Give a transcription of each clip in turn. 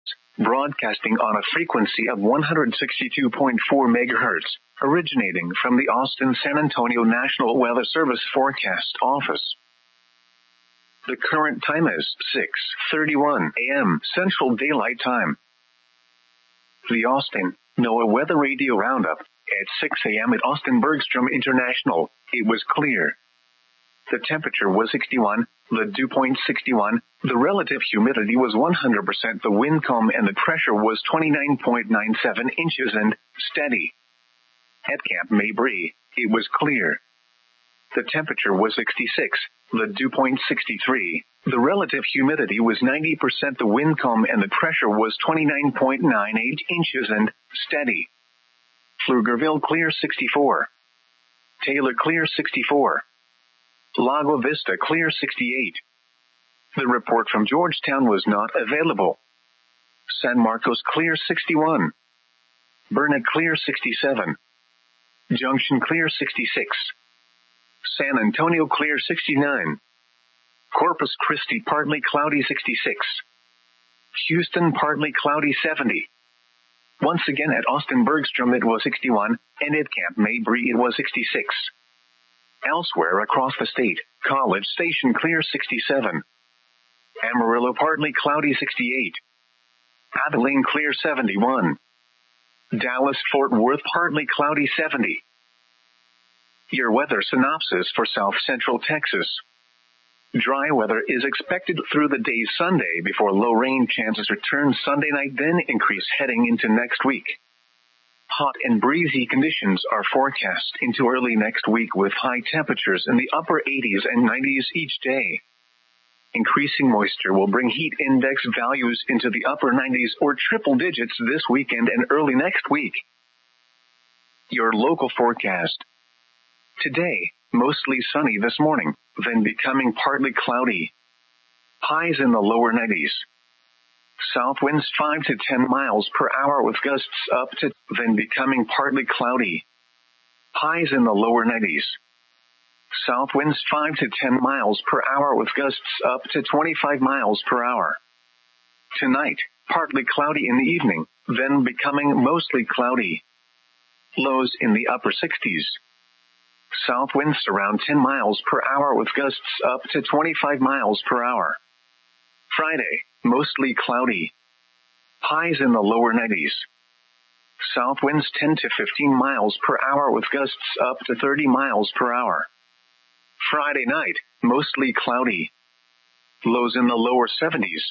broadcasting on a frequency of 162.4 megahertz, originating from the Austin San Antonio National Weather Service Forecast Office. The current time is 6:31 a.m. Central Daylight Time. The Austin NOAA Weather Radio Roundup. At 6 a.m. at Austin Bergstrom International, it was clear. The temperature was 61, the dew point 61, the relative humidity was 100%, the wind calm and the pressure was 29.97 inches and steady. At Camp Mabry, it was clear. The temperature was 66, the dew point 63, the relative humidity was 90%, the wind calm and the pressure was 29.98 inches and steady. Pflugerville clear 64. Taylor clear 64. Lago Vista clear 68. The report from Georgetown was not available. San Marcos clear 61. Burnet clear 67. Junction clear 66. San Antonio clear 69. Corpus Christi partly cloudy 66. Houston partly cloudy 70. Once again at Austin Bergstrom it was 61, and at Camp Mabry it was 66. Elsewhere across the state, College Station clear 67. Amarillo partly cloudy 68. Abilene clear 71. Dallas Fort Worth partly cloudy 70. Your weather synopsis for South Central Texas. Dry weather is expected through the day Sunday before low rain chances return Sunday night, then increase heading into next week. Hot and breezy conditions are forecast into early next week with high temperatures in the upper 80s and 90s each day. Increasing moisture will bring heat index values into the upper 90s or triple digits this weekend and early next week. Your local forecast. Today, mostly sunny this morning, then becoming partly cloudy. Highs in the lower 90s. South winds 5 to 10 miles per hour with gusts up to, then becoming partly cloudy. Highs in the lower 90s. South winds 5 to 10 miles per hour with gusts up to 25 miles per hour. Tonight, partly cloudy in the evening, then becoming mostly cloudy. Lows in the upper 60s. South winds around 10 miles per hour with gusts up to 25 miles per hour. Friday, mostly cloudy. Highs in the lower 90s. South winds 10 to 15 miles per hour with gusts up to 30 miles per hour. Friday night, mostly cloudy. Lows in the lower 70s.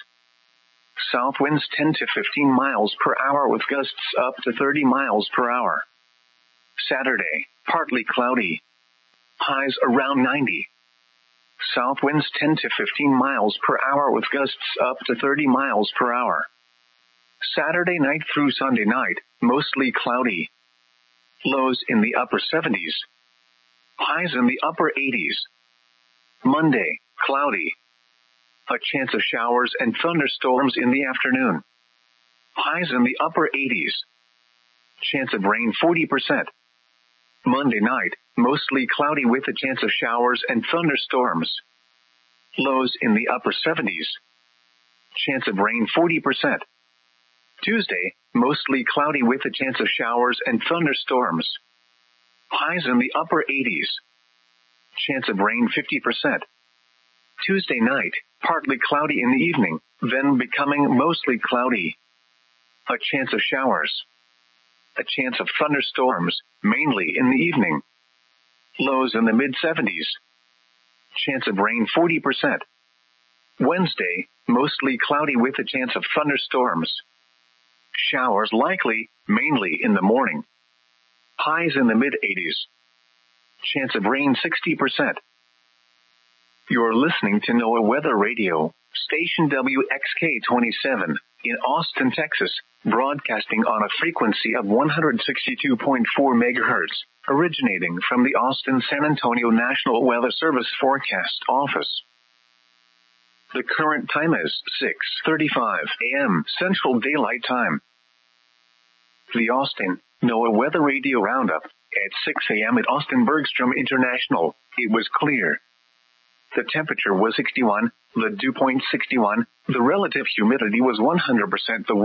South winds 10 to 15 miles per hour with gusts up to 30 miles per hour. Saturday, partly cloudy. Highs around 90. South winds 10 to 15 miles per hour with gusts up to 30 miles per hour. Saturday night through Sunday night, mostly cloudy. Lows in the upper 70s. Highs in the upper 80s. Monday, cloudy. A chance of showers and thunderstorms in the afternoon. Highs in the upper 80s. Chance of rain 40%. Monday night, mostly cloudy with a chance of showers and thunderstorms. Lows in the upper 70s. Chance of rain 40%. Tuesday, mostly cloudy with a chance of showers and thunderstorms. Highs in the upper 80s. Chance of rain 50%. Tuesday night, partly cloudy in the evening, then becoming mostly cloudy. A chance of showers. A chance of thunderstorms, mainly in the evening. Lows in the mid-70s. Chance of rain 40%. Wednesday, mostly cloudy with a chance of thunderstorms. Showers likely, mainly in the morning. Highs in the mid-80s. Chance of rain 60%. You're listening to NOAA Weather Radio, station WXK-27, in Austin, Texas, broadcasting on a frequency of 162.4 megahertz, originating from the Austin San Antonio National Weather Service Forecast Office. The current time is 6:35 a.m. Central Daylight Time. The Austin NOAA Weather Radio Roundup. At 6 a.m. at Austin Bergstrom International, it was clear. The temperature was 61, the dew point 61, the relative humidity was 100%, the